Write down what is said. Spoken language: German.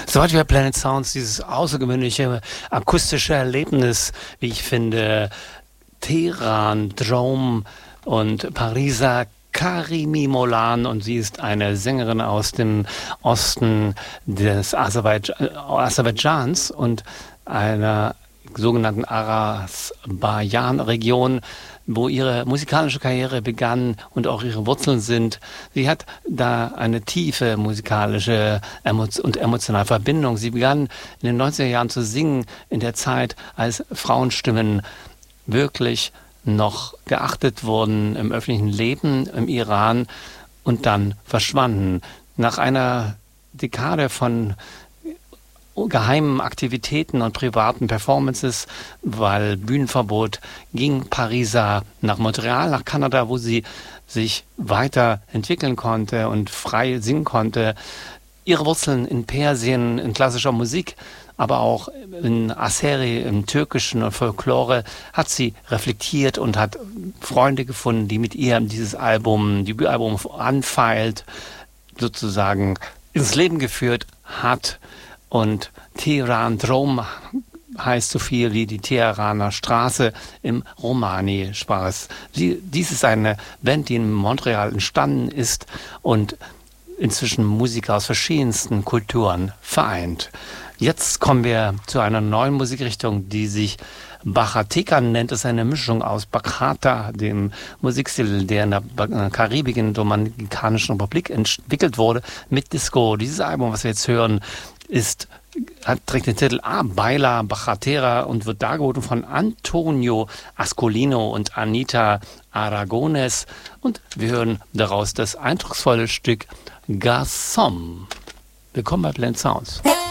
Soweit wir Planet Sounds, dieses außergewöhnliche akustische Erlebnis, wie ich finde, Teheran, Drome und Pariser Karimi Molan, und sie ist eine Sängerin aus dem Osten des Aserbaidschans und einer sogenannten Aras-Bajan-Region, wo ihre musikalische Karriere begann und auch ihre Wurzeln sind. Sie hat da eine tiefe musikalische und emotionale Verbindung. Sie begann in den 90er Jahren zu singen, in der Zeit, als Frauenstimmen wirklich noch geachtet wurden im öffentlichen Leben im Iran und dann verschwanden. Nach einer Dekade von geheimen Aktivitäten und privaten Performances, weil Bühnenverbot, ging Pariser nach Montreal, nach Kanada, wo sie sich weiterentwickeln konnte und frei singen konnte. Ihre Wurzeln in Persien, in klassischer Musik, aber auch in Azeri, im Türkischen und Folklore, hat sie reflektiert und hat Freunde gefunden, die mit ihr dieses Debütalbum Unfiled sozusagen ins Leben geführt hat. Und Teheran Drome heißt so viel wie die Teheraner Straße im Romani-Sprach. Dies ist eine Band, die in Montreal entstanden ist und inzwischen Musiker aus verschiedensten Kulturen vereint. Jetzt kommen wir zu einer neuen Musikrichtung, die sich Bachata nennt. Es ist eine Mischung aus Bachata, dem Musikstil, der in der Karibik, in der Dominikanischen Republik entwickelt wurde, mit Disco. Dieses Album, was wir jetzt hören, trägt den Titel Baila Bachatera und wird dargeboten von Antonio Ascolino und Anita Aragones. Und wir hören daraus das eindrucksvolle Stück Garçom. Willkommen bei Planet Sounds.